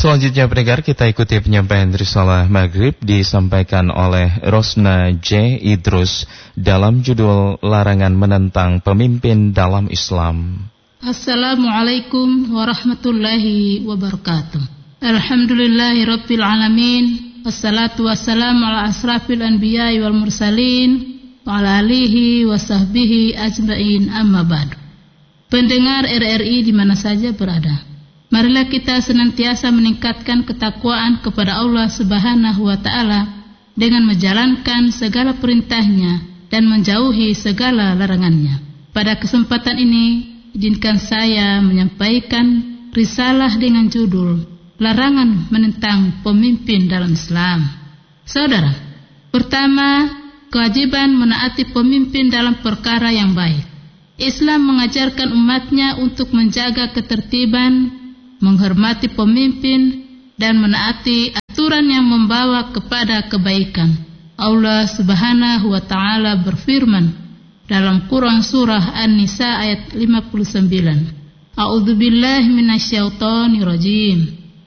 Selanjutnya pendengar, kita ikuti penyampaian risalah maghrib disampaikan oleh Rosna J. Idrus dalam judul Larangan Menentang Pemimpin dalam Islam. Assalamualaikum warahmatullahi wabarakatuh. Alhamdulillahirabbil alamin. Wassalatu wassalamu ala asrafil anbiya'i wal mursalin wa ala alihi wa sahbihi ajma'in, amma ba'du. Pendengar RRI di mana saja berada, marilah kita senantiasa meningkatkan ketakwaan kepada Allah Subhanahu wa Ta'ala dengan menjalankan segala perintahnya dan menjauhi segala larangannya. Pada kesempatan ini, izinkan saya menyampaikan risalah dengan judul Larangan Menentang Pemimpin dalam Islam. Saudara, pertama, kewajiban menaati pemimpin dalam perkara yang baik. Islam mengajarkan umatnya untuk menjaga ketertiban, menghormati pemimpin, dan menaati aturan yang membawa kepada kebaikan. Allah Subhanahu wa Ta'ala berfirman dalam Quran surah An-Nisa ayat 59. A'udzubillahi minasyaitonirrajim.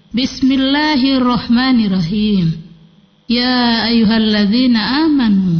Bismillahirrahmanirrahim. Ya ayyuhalladzina amanu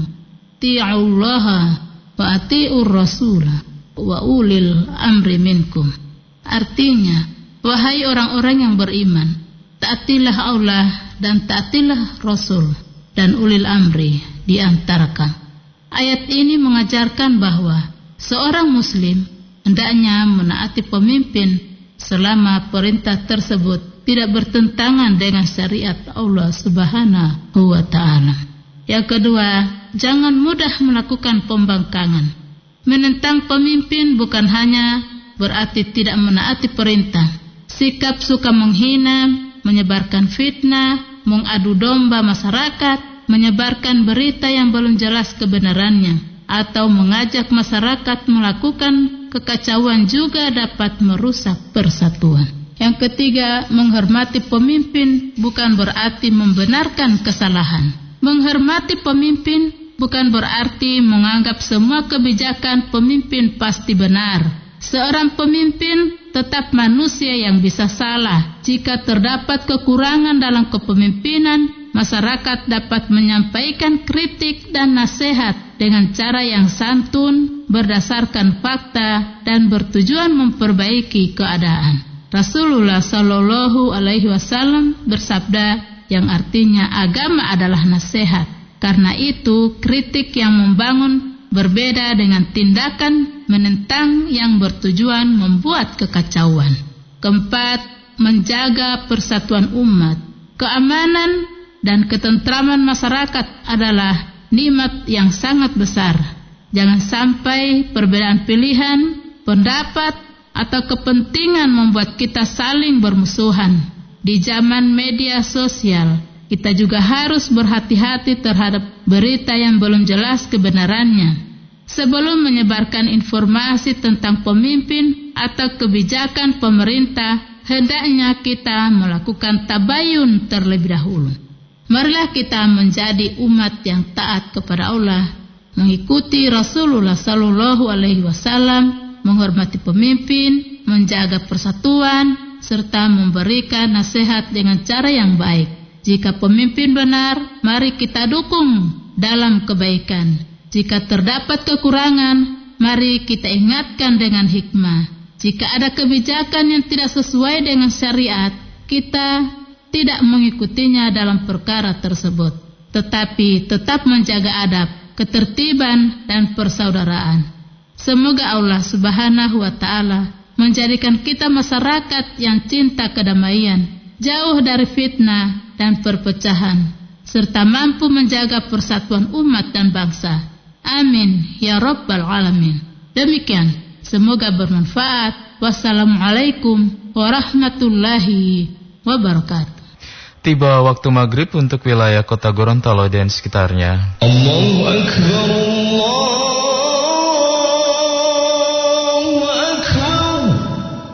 ti'ullaha wa ati'ur rasulah wa ulil amri minkum. Artinya, wahai orang-orang yang beriman, taatilah Allah dan taatilah Rasul dan ulil amri di antara kamu. Ayat ini mengajarkan bahwa seorang muslim hendaknya menaati pemimpin selama perintah tersebut tidak bertentangan dengan syariat Allah Subhanahu wa Ta'ala. Yang kedua, jangan mudah melakukan pembangkangan. Menentang pemimpin bukan hanya berarti tidak menaati perintah. Sikap suka menghina, menyebarkan fitnah, mengadu domba masyarakat, menyebarkan berita yang belum jelas kebenarannya, atau mengajak masyarakat melakukan kekacauan juga dapat merusak persatuan. Yang ketiga, menghormati pemimpin bukan berarti membenarkan kesalahan. Menghormati pemimpin bukan berarti menganggap semua kebijakan pemimpin pasti benar. Seorang pemimpin tetap manusia yang bisa salah. Jika terdapat kekurangan dalam kepemimpinan, masyarakat dapat menyampaikan kritik dan nasihat dengan cara yang santun, berdasarkan fakta, dan bertujuan memperbaiki keadaan. Rasulullah Shallallahu Alaihi Wasallam bersabda yang artinya agama adalah nasihat. Karena itu, kritik yang membangun berbeda dengan tindakan menentang yang bertujuan membuat kekacauan. Keempat, menjaga persatuan umat. Keamanan dan ketentraman masyarakat adalah nikmat yang sangat besar. Jangan sampai perbedaan pilihan, pendapat, atau kepentingan membuat kita saling bermusuhan. Di zaman media sosial, kita juga harus berhati-hati terhadap berita yang belum jelas kebenarannya. Sebelum menyebarkan informasi tentang pemimpin atau kebijakan pemerintah, hendaknya kita melakukan tabayun terlebih dahulu. Marilah kita menjadi umat yang taat kepada Allah, mengikuti Rasulullah Sallallahu Alaihi Wasallam, menghormati pemimpin, menjaga persatuan, serta memberikan nasihat dengan cara yang baik. Jika pemimpin benar, mari kita dukung dalam kebaikan. Jika terdapat kekurangan, mari kita ingatkan dengan hikmah. Jika ada kebijakan yang tidak sesuai dengan syariat, kita tidak mengikutinya dalam perkara tersebut. Tetapi tetap menjaga adab, ketertiban, dan persaudaraan. Semoga Allah Subhanahu wa Ta'ala menjadikan kita masyarakat yang cinta kedamaian, jauh dari fitnah dan perpecahan, serta mampu menjaga persatuan umat dan bangsa. Amin ya Rabbal Alamin. Demikian, semoga bermanfaat. Wassalamualaikum warahmatullahi wabarakatuh. Tiba waktu maghrib untuk wilayah kota Gorontalo dan sekitarnya. Allahu Akbar, Allah.